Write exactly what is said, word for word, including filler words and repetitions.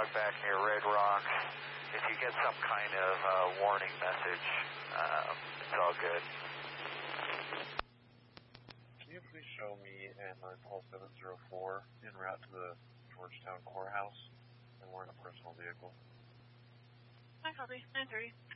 log back near Red Rock. If you get some kind of uh, warning message, um, it's all good. Can you please show me and my Paul seven zero four en route to the Georgetown courthouse, and we're in a personal vehicle? I copy. nine thirty.